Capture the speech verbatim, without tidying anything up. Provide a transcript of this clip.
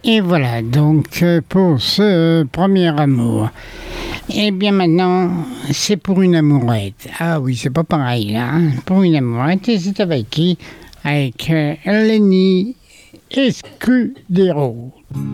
Et voilà, donc euh, pour ce premier amour. Et bien maintenant, c'est pour une amourette. Ah oui, c'est pas pareil là. Hein. Pour une amourette, et c'est avec qui? Avec euh, Lenny Escudero.